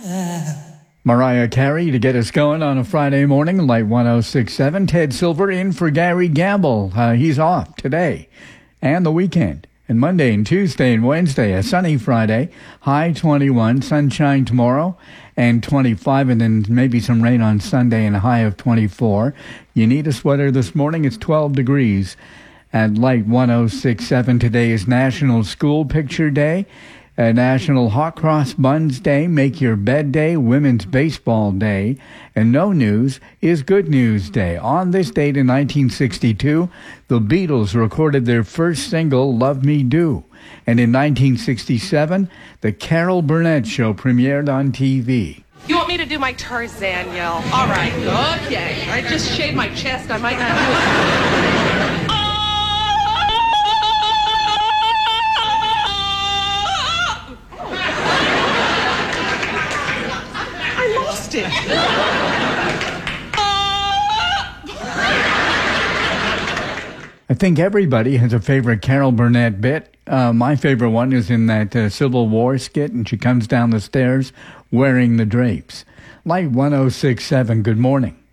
Mariah Carey to get us going on a Friday morning, Light 106.7. Ted Silver in for Gary Gamble. He's off today and the weekend. And Monday and Tuesday and Wednesday, a sunny Friday, high 21, sunshine tomorrow, and 25, and then maybe some rain on Sunday and a high of 24. You need a sweater this morning. It's 12 degrees at Light 106.7. Today is National School Picture Day, National Hot Cross Buns Day, Make Your Bed Day, Women's Baseball Day, and No News is Good News Day. On this date in 1962, the Beatles recorded their first single, Love Me Do. And in 1967, The Carol Burnett Show premiered on TV. You want me to do my Tarzan yell? All right, okay. I just shaved my chest. I might not do it. I lost it. I think everybody has a favorite Carol Burnett bit. My favorite one is in that Civil War skit, and she comes down the stairs wearing the drapes. Light 106.7, good morning.